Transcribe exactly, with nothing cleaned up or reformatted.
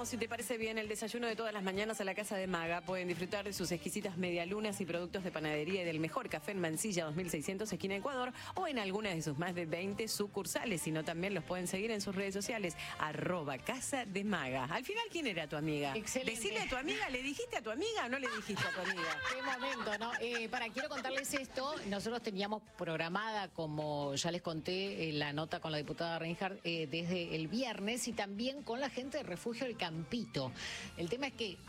Sumamos, si te parece bien, el desayuno de todas las mañanas a la Casa de Maga. Pueden disfrutar de sus exquisitas medialunas y productos de panadería y del mejor café en Mansilla dos mil seiscientos, esquina Ecuador, o en algunas de sus más de veinte sucursales. Sino también los pueden seguir en sus redes sociales, arroba Casa de Maga. Al final, ¿quién era tu amiga? Excelente. Decile a tu amiga, ¿le dijiste a tu amiga o no le dijiste a tu amiga? Qué momento, ¿no? Eh, para, quiero contarles esto. Nosotros teníamos programada, como ya les conté, eh, la nota con la diputada Reinhardt eh, desde el viernes, y también con la gente de Refugio El Campito. El tema es que